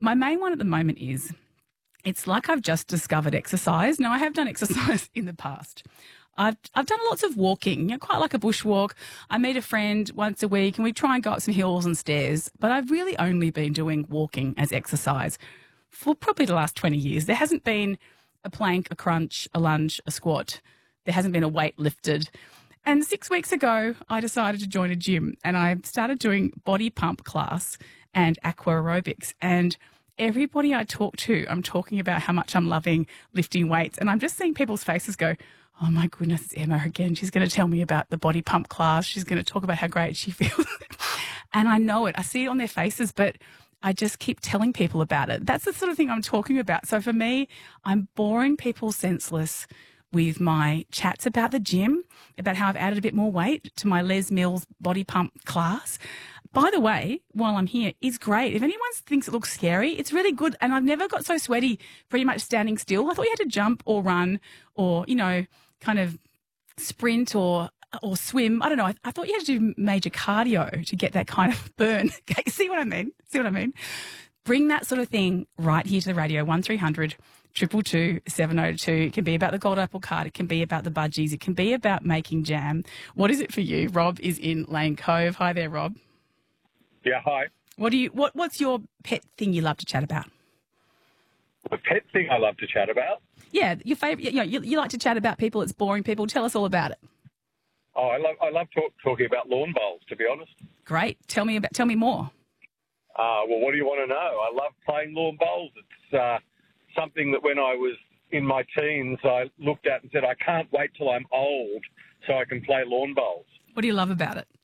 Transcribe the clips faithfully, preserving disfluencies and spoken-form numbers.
my main one at the moment is it's like I've just discovered exercise. Now, I have done exercise in the past. I've I've done lots of walking, you know, quite like a bushwalk. I meet a friend once a week and we try and go up some hills and stairs, but I've really only been doing walking as exercise for probably the last twenty years. There hasn't been a plank, a crunch, a lunge, a squat. There hasn't been a weight lifted. And six weeks ago, I decided to join a gym and I started doing body pump class and aqua aerobics. And everybody I talk to, I'm talking about how much I'm loving lifting weights. And I'm just seeing people's faces go, oh, my goodness, it's Emma again. She's going to tell me about the body pump class. She's going to talk about how great she feels. And I know it. I see it on their faces, but I just keep telling people about it. That's the sort of thing I'm talking about. So for me, I'm boring people senseless with my chats about the gym, about how I've added a bit more weight to my Les Mills body pump class. By the way, while I'm here, it's great. If anyone thinks it looks scary, it's really good. And I've never got so sweaty pretty much standing still. I thought you had to jump or run or, you know, kind of sprint or or swim. I don't know. I, I thought you had to do major cardio to get that kind of burn. Okay, see what I mean? See what I mean? Bring that sort of thing right here to the radio, one three hundred two two two seven oh two. It can be about the Gold Opal card. It can be about the budgies. It can be about making jam. What is it for you? Rob is in Lane Cove. Hi there, Rob. Yeah, hi. What do you? What What's your pet thing you love to chat about? The pet thing I love to chat about? Yeah, your favourite. You know, you, you like to chat about people. It's boring people. Tell us all about it. Oh, I love I love talk, talking about lawn bowls, to be honest. Great. Tell me about. Tell me more. Uh, well, what do you want to know? I love playing lawn bowls. It's uh, something that when I was in my teens, I looked at and said, I can't wait till I'm old so I can play lawn bowls. What do you love about it?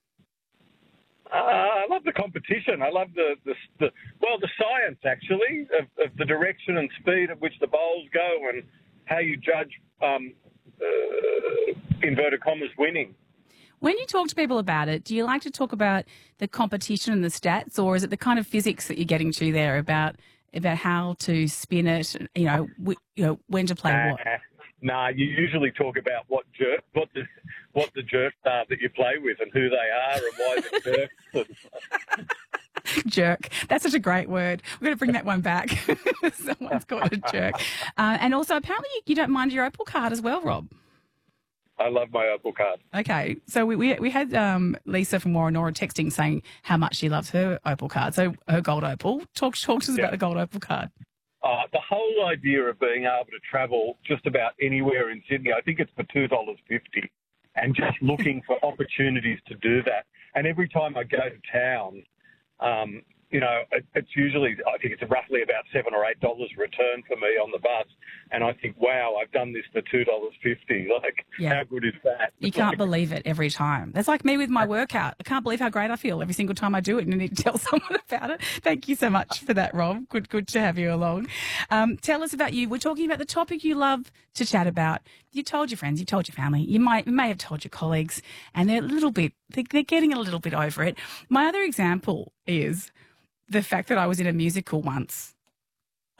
Uh, I love the competition. I love the, the, the well, the science, actually, of, of the direction and speed at which the bowls go and how you judge, um, uh, inverted commas, winning. When you talk to people about it, do you like to talk about the competition and the stats, or is it the kind of physics that you're getting to there about about how to spin it, you know, w- you know when to play uh, what? Nah, you usually talk about what jerk, what the what the jerks are that you play with and who they are and why they're jerks. Jerk. That's such a great word. We're going to bring that one back. Someone's called a jerk. Uh, and also, apparently, you, you don't mind your Opal card as well, Rob. I love my Opal card. Okay, so we we, we had um, Lisa from Warrenora texting saying how much she loves her Opal card, so her gold Opal. Talk, talk to us Yeah. about the gold Opal card. Uh, the whole idea of being able to travel just about anywhere in Sydney, I think it's for two dollars fifty, and just looking for opportunities to do that. And every time I go to town, um, you know, it, it's usually, I think it's roughly about seven or eight dollars return for me on the bus. And I think, wow, I've done this for two dollars fifty. Like, Yeah. how good is that? You It's can't like- believe it every time. That's like me with my workout. I can't believe how great I feel every single time I do it, and I need to tell someone about it. Thank you so much for that, Rob. Good, good to have you along. Um, tell us about you. We're talking about the topic you love to chat about. You told your friends, you told your family, you might you may have told your colleagues, and they're a little bit, they're, they're getting a little bit over it. My other example is the fact that I was in a musical once